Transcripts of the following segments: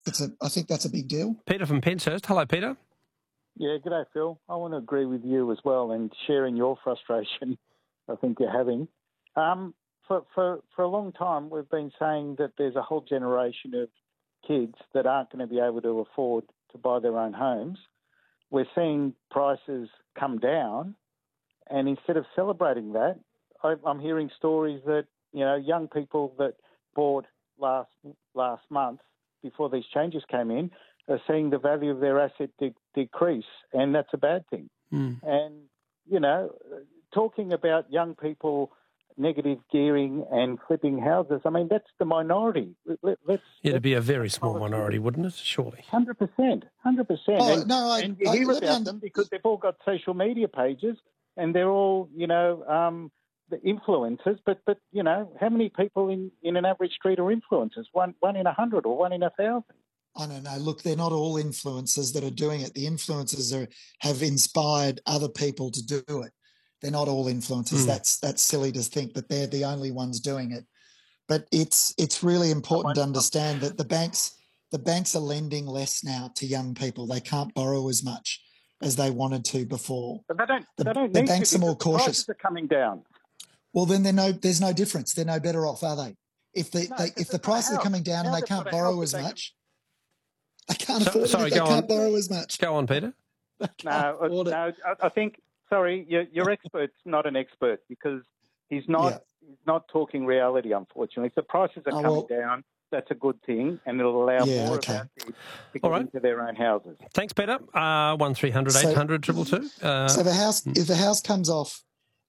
I think that's a big deal. Peter from Penshurst. Hello, Peter. Yeah, g'day, Phil. I want to agree with you as well and sharing your frustration I think you're having. For a long time, we've been saying that there's a whole generation of kids that aren't going to be able to afford to buy their own homes. We're seeing prices come down, and instead of celebrating that, I'm hearing stories that, you know, young people that bought last month before these changes came in are seeing the value of their asset decrease, and that's a bad thing. And, you know, talking about young people negative gearing and flipping houses, I mean, that's the minority. It'd be a very small minority, wouldn't it? Surely. 100%. Oh, and you hear about them because they've all got social media pages and they're all, you know, the influencers. But you know, how many people in an average street are influencers? One in 100 or one in 1,000? I don't know. Look, they're not all influencers that are doing it. The influencers have inspired other people to do it. They're not all influencers. That's silly to think that they're the only ones doing it. But it's really important to understand that the banks are lending less now to young people. They can't borrow as much as they wanted to before. But they don't the need banks to, are more cautious. Prices are coming down. Well, then there's no difference. They're no better off, are they? If the prices are coming down and they can't borrow as much, they can't afford it. They can't borrow as much. Go on, Peter. No. I think. Sorry, your expert's not an expert because he's not talking reality, unfortunately. If the prices are coming down, that's a good thing, and it'll allow more of our kids to get into their own houses. Thanks, Peter. 1300 800 222. So if the house comes off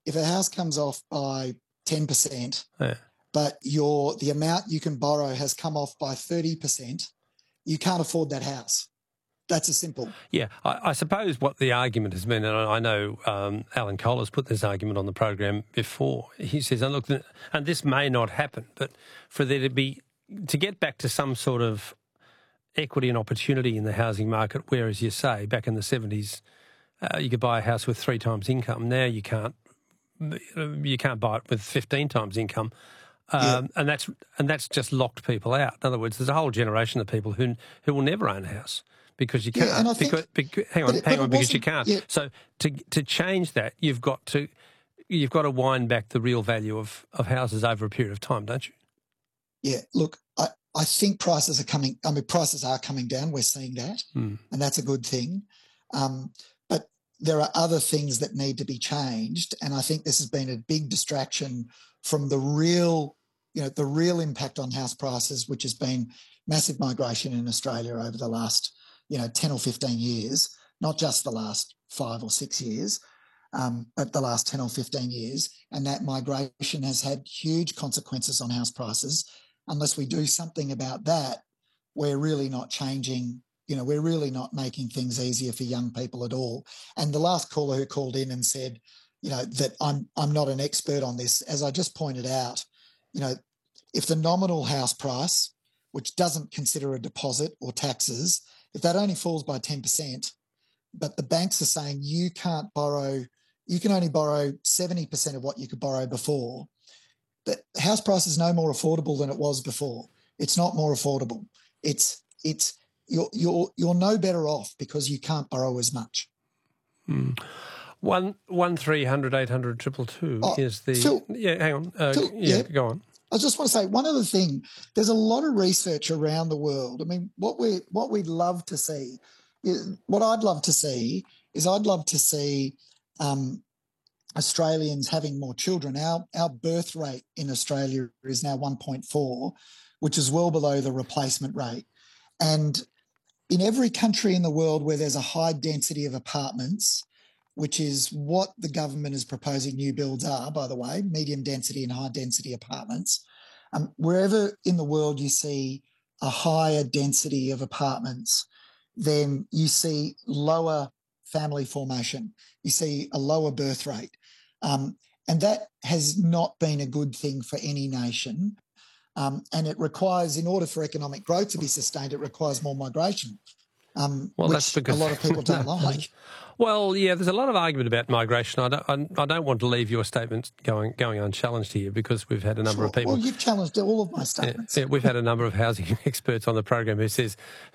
by 10%, but the amount you can borrow has come off by 30%, you can't afford that house. That's as simple. Yeah, I suppose what the argument has been, and I know Alan Cole has put this argument on the program before. He says, and look, and this may not happen, but for there to get back to some sort of equity and opportunity in the housing market, where, as you say, back in the 70s, you could buy a house with 3 times income. Now you can't buy it with 15 times income. And that's just locked people out. In other words, there's a whole generation of people who will never own a house. Because you can't. Yeah, and I think, because you can't. Yeah. So to change that, you've got to wind back the real value of houses over a period of time, don't you? Yeah. Look, I think prices are coming. I mean, prices are coming down. We're seeing that, and that's a good thing. But there are other things that need to be changed, and I think this has been a big distraction from the real impact on house prices, which has been massive migration in Australia over the last 10 or 15 years, not just the last 5 or 6 years, but the last 10 or 15 years. And that migration has had huge consequences on house prices. Unless we do something about that, we're really not changing, we're really not making things easier for young people at all. And the last caller who called in and said, that I'm not an expert on this, as I just pointed out, if the nominal house price, which doesn't consider a deposit or taxes, if that only falls by 10%, but the banks are saying you can only borrow 70% of what you could borrow before, the house price is no more affordable than it was before. It's not more affordable. You're no better off because you can't borrow as much. 1300 800 222 is the... Phil, hang on. Phil, go on. I just want to say one other thing. There's a lot of research around the world. I mean, what I'd love to see is Australians having more children. Our birth rate in Australia is now 1.4, which is well below the replacement rate. And in every country in the world where there's a high density of apartments, which is what the government is proposing new builds are, by the way, medium density and high density apartments. Wherever in the world you see a higher density of apartments, then you see lower family formation. You see a lower birth rate. And that has not been a good thing for any nation. And it requires, in order for economic growth to be sustained, it requires more migration. Well, which that's because a lot of people don't like. Well, yeah, there's a lot of argument about migration. I don't want to leave your statements going unchallenged here because we've had a number of people. Well, you've challenged all of my statements. Yeah, we've had a number of housing experts on the program who